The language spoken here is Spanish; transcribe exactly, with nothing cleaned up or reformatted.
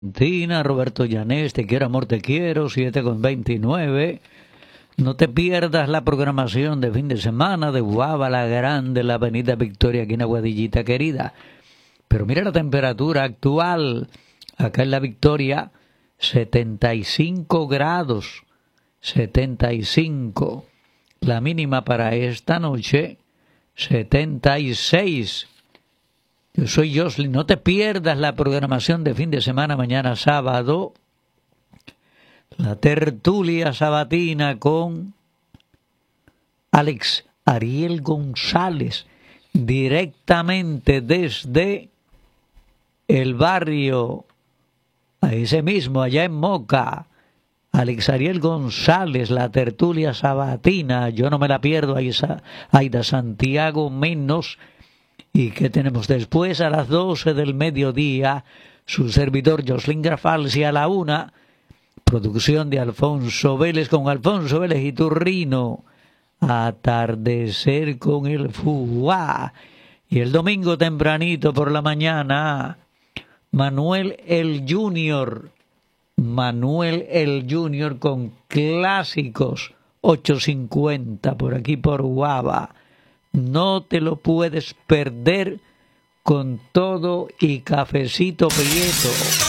Argentina, Roberto Llanés, te quiero amor, te quiero, siete con veintinueve. No te pierdas la programación de fin de semana de Guava la Grande, la Avenida Victoria, aquí en Aguadillita querida. Pero mira la temperatura actual, acá en la Victoria, setenta y cinco grados, setenta y cinco. La mínima para esta noche, setenta y seis. Yo soy Jocelyn, no te pierdas la programación de fin de semana mañana sábado, la tertulia sabatina con Alex Ariel González, directamente desde el barrio, a ese mismo, allá en Moca. Alex Ariel González, la tertulia sabatina, yo no me la pierdo, Aida Santiago menos. ¿Y qué tenemos después? A las doce del mediodía, su servidor Jocelyn Grafals, y a la una, producción de Alfonso Vélez con Alfonso Vélez y Turrino, Atardecer con el Fuá. Y el domingo tempranito por la mañana, Manuel el Junior, Manuel el Junior con clásicos, ocho cincuenta por aquí por Guava. No te lo puedes perder, con todo y cafecito prieto.